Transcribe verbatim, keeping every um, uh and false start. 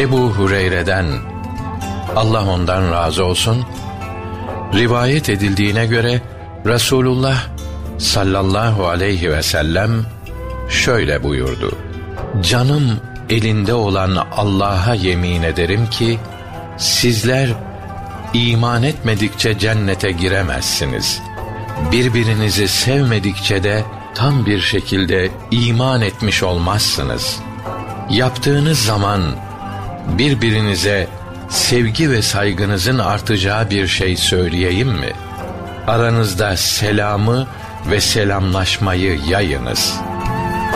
Ebu Hureyre'den, Allah ondan razı olsun, rivayet edildiğine göre Resulullah sallallahu aleyhi ve sellem şöyle buyurdu: canım elinde olan Allah'a yemin ederim ki sizler iman etmedikçe cennete giremezsiniz. Birbirinizi sevmedikçe de tam bir şekilde iman etmiş olmazsınız. Yaptığınız zaman birbirinize sevgi ve saygınızın artacağı bir şey söyleyeyim mi? Aranızda selamı ve selamlaşmayı yayınız.